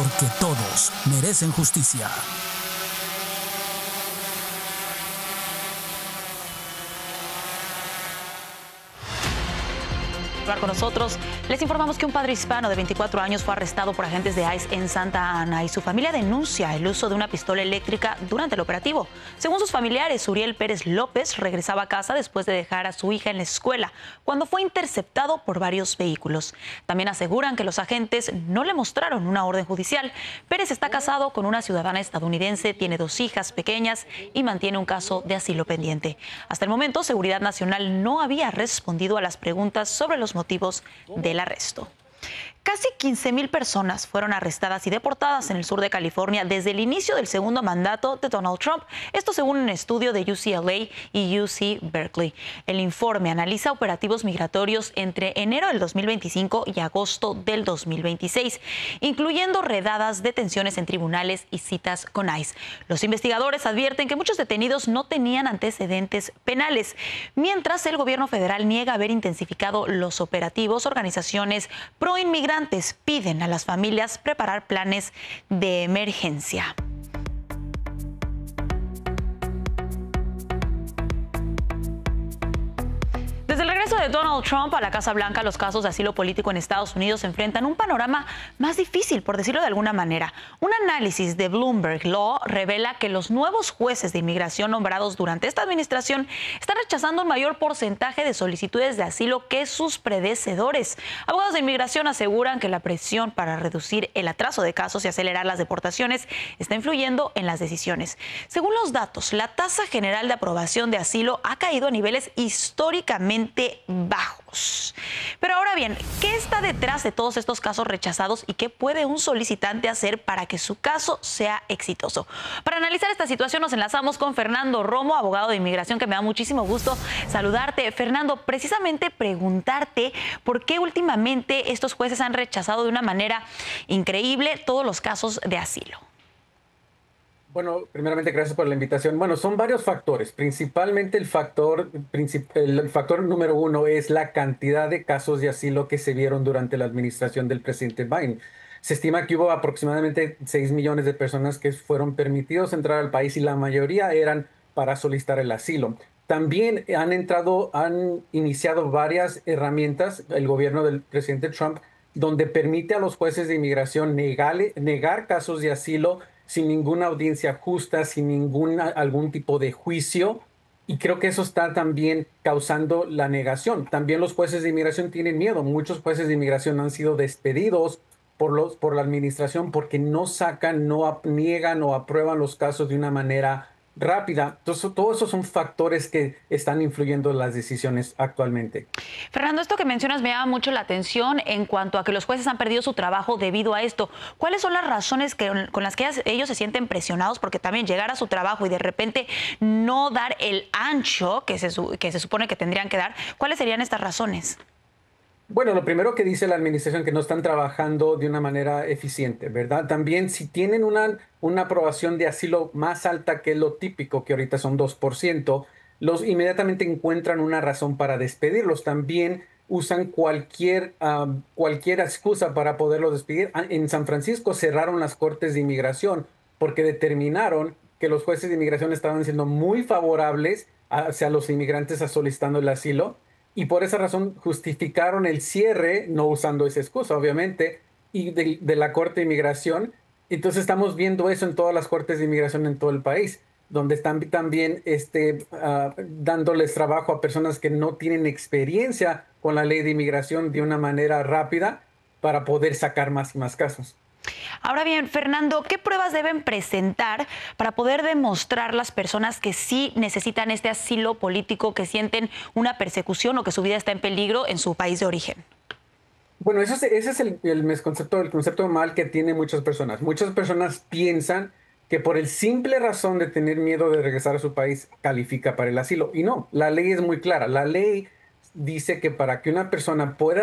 porque todos merecen justicia. Con nosotros, les informamos que un padre hispano de 24 años fue arrestado por agentes de ICE en Santa Ana y su familia denuncia el uso de una pistola eléctrica durante el operativo. Según sus familiares, Uriel Pérez López regresaba a casa después de dejar a su hija en la escuela cuando fue interceptado por varios vehículos. También aseguran que los agentes no le mostraron una orden judicial. Pérez está casado con una ciudadana estadounidense, tiene 2 hijas pequeñas y mantiene un caso de asilo pendiente. Hasta el momento, Seguridad Nacional no había respondido a las preguntas sobre los motivos del arresto. Casi 15,000 personas fueron arrestadas y deportadas en el sur de California desde el inicio del segundo mandato de Donald Trump. Esto según un estudio de UCLA y UC Berkeley. El informe analiza operativos migratorios entre enero del 2025 y agosto del 2026, incluyendo redadas, detenciones en tribunales y citas con ICE. Los investigadores advierten que muchos detenidos no tenían antecedentes penales. Mientras el gobierno federal niega haber intensificado los operativos, organizaciones pro-inmigrantes piden a las familias preparar planes de emergencia. Desde el regreso de Donald Trump a la Casa Blanca, los casos de asilo político en Estados Unidos enfrentan un panorama más difícil, por decirlo de alguna manera. Un análisis de Bloomberg Law revela que los nuevos jueces de inmigración nombrados durante esta administración están rechazando un mayor porcentaje de solicitudes de asilo que sus predecesores. Abogados de inmigración aseguran que la presión para reducir el atraso de casos y acelerar las deportaciones está influyendo en las decisiones. Según los datos, la tasa general de aprobación de asilo ha caído a niveles históricamente bajos. Pero ahora bien, ¿qué está detrás de todos estos casos rechazados y qué puede un solicitante hacer para que su caso sea exitoso? Para analizar esta situación nos enlazamos con Fernando Romo, abogado de inmigración, que me da muchísimo gusto saludarte. Fernando, precisamente preguntarte por qué últimamente estos jueces han rechazado de una manera increíble todos los casos de asilo. Bueno, primeramente, gracias por la invitación. Bueno, son varios factores. Principalmente el factor número uno es la cantidad de casos de asilo que se vieron durante la administración del presidente Biden. Se estima que hubo aproximadamente 6 millones de personas que fueron permitidos entrar al país y la mayoría eran para solicitar el asilo. También han iniciado varias herramientas, el gobierno del presidente Trump, donde permite a los jueces de inmigración negar casos de asilo sin ninguna audiencia justa, sin algún tipo de juicio. Y creo que eso está también causando la negación. También los jueces de inmigración tienen miedo. Muchos jueces de inmigración han sido despedidos por la administración porque no niegan o aprueban los casos de una manera rápida. Entonces, todos esos son factores que están influyendo en las decisiones actualmente. Fernando, esto que mencionas me llama mucho la atención en cuanto a que los jueces han perdido su trabajo debido a esto. ¿Cuáles son las razones con las que ellos se sienten presionados? Porque también llegar a su trabajo y de repente no dar el ancho que se supone que tendrían que dar, ¿cuáles serían estas razones? Bueno, lo primero que dice la administración que no están trabajando de una manera eficiente, ¿verdad? También si tienen una aprobación de asilo más alta que lo típico, que ahorita son 2%, los inmediatamente encuentran una razón para despedirlos. También usan cualquier excusa para poderlos despedir. En San Francisco cerraron las cortes de inmigración porque determinaron que los jueces de inmigración estaban siendo muy favorables hacia los inmigrantes solicitando el asilo. Y por esa razón justificaron el cierre, no usando esa excusa, obviamente, y de la Corte de Inmigración. Entonces estamos viendo eso en todas las cortes de inmigración en todo el país, donde están también dándoles trabajo a personas que no tienen experiencia con la ley de inmigración de una manera rápida para poder sacar más y más casos. Ahora bien, Fernando, ¿qué pruebas deben presentar para poder demostrar las personas que sí necesitan este asilo político, que sienten una persecución o que su vida está en peligro en su país de origen? Bueno, ese es el concepto mal que tienen muchas personas. Muchas personas piensan que por el simple razón de tener miedo de regresar a su país califica para el asilo. Y no, la ley es muy clara. La ley dice que para que una persona pueda